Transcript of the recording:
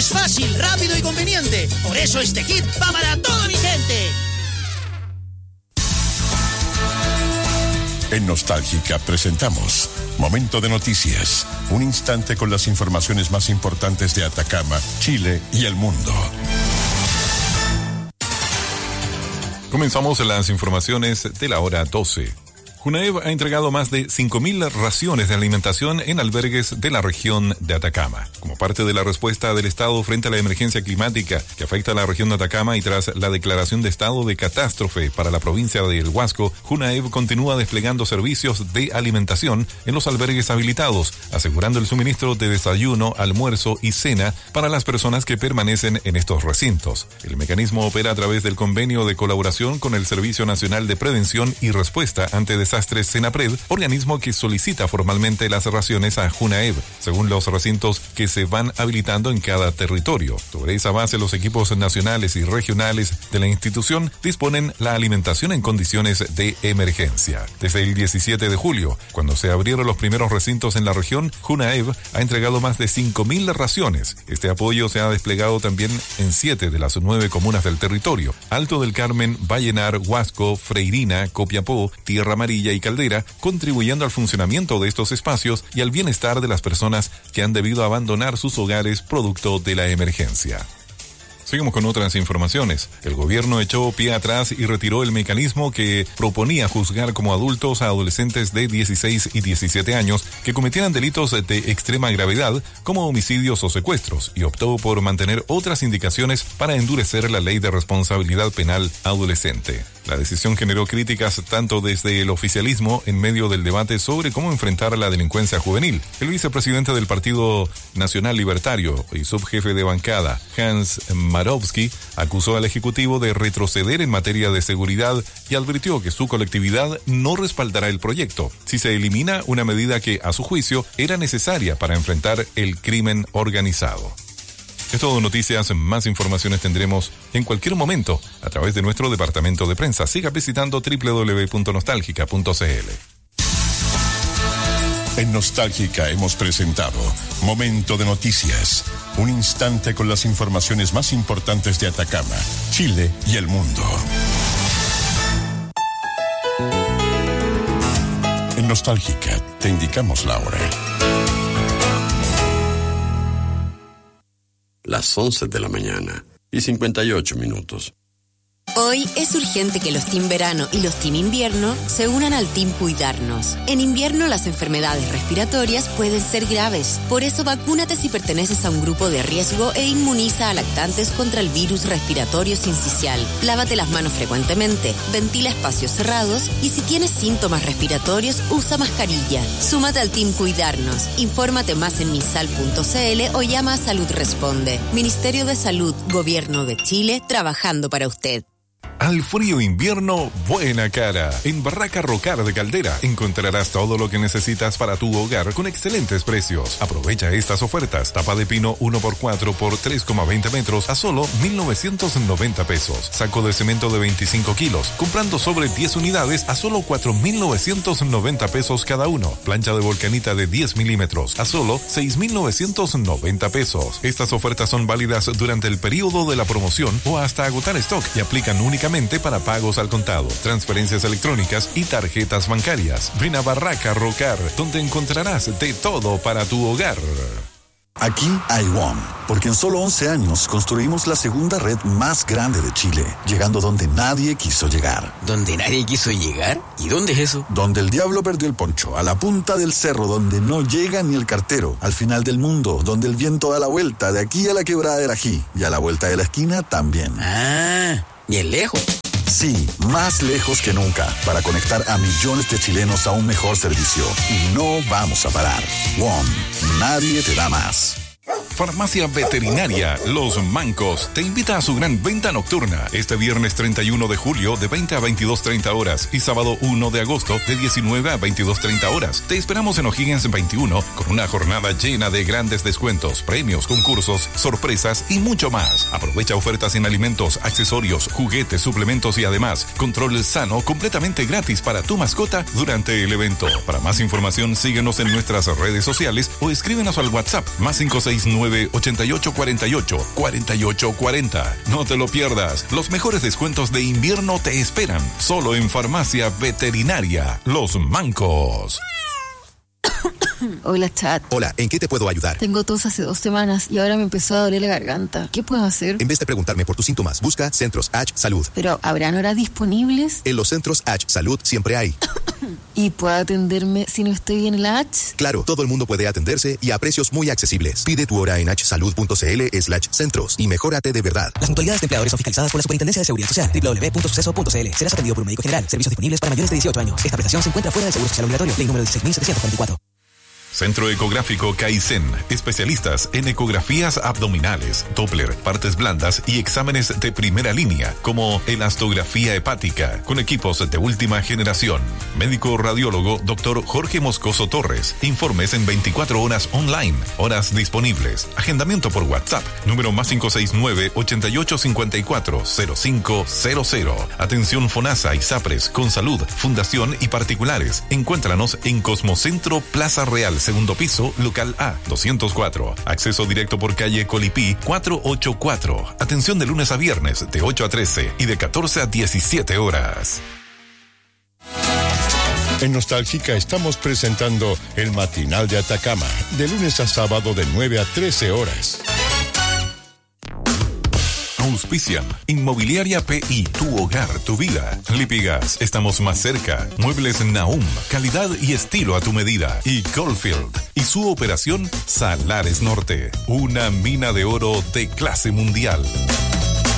Es fácil, rápido y conveniente. Por eso este kit va para toda mi gente. En Nostálgica presentamos Momento de Noticias, un instante con las informaciones más importantes de Atacama, Chile y el mundo. Comenzamos las informaciones de la hora 12. Junaev ha entregado más de 5.000 raciones de alimentación en albergues de la región de Atacama. Como parte de la respuesta del Estado frente a la emergencia climática que afecta a la región de Atacama y tras la declaración de estado de catástrofe para la provincia de El Huasco, Junaev continúa desplegando servicios de alimentación en los albergues habilitados, asegurando el suministro de desayuno, almuerzo y cena para las personas que permanecen en estos recintos. El mecanismo opera a través del convenio de colaboración con el Servicio Nacional de Prevención y Respuesta ante Desastres Senapred, organismo que solicita formalmente las raciones a Junaev, según los recintos que se van habilitando en cada territorio. Sobre esa base, los equipos nacionales y regionales de la institución disponen la alimentación en condiciones de emergencia. Desde el 17 de julio, cuando se abrieron los primeros recintos en la región, Junaev ha entregado más de 5.000 raciones. Este apoyo se ha desplegado también en 7 de las 9 comunas del territorio: Alto del Carmen, Vallenar, Huasco, Freirina, Copiapó, Tierra Amarilla y Caldera, contribuyendo al funcionamiento de estos espacios y al bienestar de las personas que han debido abandonar sus hogares producto de la emergencia. Seguimos con otras informaciones. El gobierno echó pie atrás y retiró el mecanismo que proponía juzgar como adultos a adolescentes de 16 y 17 años que cometieran delitos de extrema gravedad como homicidios o secuestros, y optó por mantener otras indicaciones para endurecer la ley de responsabilidad penal adolescente. La decisión generó críticas tanto desde el oficialismo en medio del debate sobre cómo enfrentar la delincuencia juvenil. El vicepresidente del Partido Nacional Libertario y subjefe de bancada, Hans Marowski, acusó al Ejecutivo de retroceder en materia de seguridad y advirtió que su colectividad no respaldará el proyecto si se elimina una medida que, a su juicio, era necesaria para enfrentar el crimen organizado. Es todo, noticias. Más informaciones tendremos en cualquier momento a través de nuestro departamento de prensa. Siga visitando www.nostalgica.cl. En Nostálgica hemos presentado Momento de Noticias, un instante con las informaciones más importantes de Atacama, Chile y el mundo. En Nostálgica te indicamos la hora. Las 11 de la mañana y 58 minutos. Hoy es urgente que los Team Verano y los Team Invierno se unan al Team Cuidarnos. En invierno las enfermedades respiratorias pueden ser graves. Por eso vacúnate si perteneces a un grupo de riesgo e inmuniza a lactantes contra el virus respiratorio sincicial. Lávate las manos frecuentemente, ventila espacios cerrados y si tienes síntomas respiratorios, usa mascarilla. Súmate al Team Cuidarnos. Infórmate más en misal.cl o llama a Salud Responde. Ministerio de Salud, Gobierno de Chile, trabajando para usted. Al frío invierno, buena cara. En Barraca Rocar de Caldera encontrarás todo lo que necesitas para tu hogar con excelentes precios. Aprovecha estas ofertas. Tapa de pino 1x4 por 3,20 metros a solo 1.990 pesos. Saco de cemento de 25 kilos, comprando sobre 10 unidades a solo 4.990 pesos cada uno. Plancha de volcanita de 10 milímetros a solo 6.990 pesos. Estas ofertas son válidas durante el periodo de la promoción o hasta agotar stock y aplican únicamente para pagos al contado, transferencias electrónicas y tarjetas bancarias. Ven a Barraca Rocar, donde encontrarás de todo para tu hogar. Aquí hay WOM, porque en solo 11 años construimos la segunda red más grande de Chile, llegando donde nadie quiso llegar. ¿Donde nadie quiso llegar? ¿Y dónde es eso? Donde el diablo perdió el poncho, a la punta del cerro, donde no llega ni el cartero, al final del mundo, donde el viento da la vuelta, de aquí a la quebrada del Ají, y a la vuelta de la esquina también. Ah, bien lejos. Sí, más lejos que nunca, para conectar a millones de chilenos a un mejor servicio. Y no vamos a parar. WOM, nadie te da más. Farmacia Veterinaria Los Mancos te invita a su gran venta nocturna este viernes 31 de julio de 20 a 22:30 horas y sábado 1 de agosto de 19 a 22:30 horas. Te esperamos en O'Higgins 21 con una jornada llena de grandes descuentos, premios, concursos, sorpresas y mucho más. Aprovecha ofertas en alimentos, accesorios, juguetes, suplementos y además control sano completamente gratis para tu mascota durante el evento. Para más información síguenos en nuestras redes sociales o escríbenos al WhatsApp +569 569-8848-4840. No te lo pierdas. Los mejores descuentos de invierno te esperan. Solo en Farmacia Veterinaria Los Mancos. Hola, Chat. Hola, ¿en qué te puedo ayudar? Tengo tos hace 2 semanas y ahora me empezó a doler la garganta. ¿Qué puedo hacer? En vez de preguntarme por tus síntomas, busca Centros H Salud. ¿Pero habrán horas disponibles? En los Centros H Salud siempre hay. ¿Y puedo atenderme si no estoy en la H? Claro, todo el mundo puede atenderse y a precios muy accesibles. Pide tu hora en hsalud.cl/centros y mejórate de verdad. Las mutualidades de empleadores son fiscalizadas por la Superintendencia de Seguridad Social. www.suceso.cl. Serás atendido por un médico general. Servicios disponibles para mayores de 18 años. Esta prestación se encuentra fuera del Seguro Social Obligatorio. Ley número 16.744. Centro Ecográfico Kaizen, especialistas en ecografías abdominales, Doppler, partes blandas y exámenes de primera línea, como elastografía hepática, con equipos de última generación. Médico radiólogo Dr. Jorge Moscoso Torres. Informes en 24 horas online, horas disponibles. Agendamiento por WhatsApp, número +569 8854 0500. Atención FONASA y SAPRES con salud, fundación y particulares. Encuéntranos en Cosmocentro Plaza Real, segundo piso, local A, 204. Acceso directo por calle Colipí, 484. Atención de lunes a viernes, de 8 a 13 y de 14 a 17 horas. En Nostálgica estamos presentando el Matinal de Atacama, de lunes a sábado de 9 a 13 horas. Auspician Inmobiliaria PI, tu hogar, tu vida. Lipigas, estamos más cerca. Muebles Nahum, calidad y estilo a tu medida. Y Goldfield y su operación Salares Norte, una mina de oro de clase mundial.